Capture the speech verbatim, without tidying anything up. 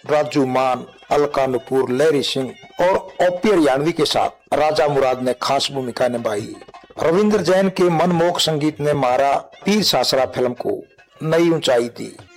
राजू मान, अलका नुपुर, लहरी सिंह और ओपी हरियाणवी के साथ राजा मुराद ने खास भूमिका निभाई। रविंद्र जैन के मनमोहक संगीत ने मारा पीर सासरा फिल्म को नई ऊंचाई दी।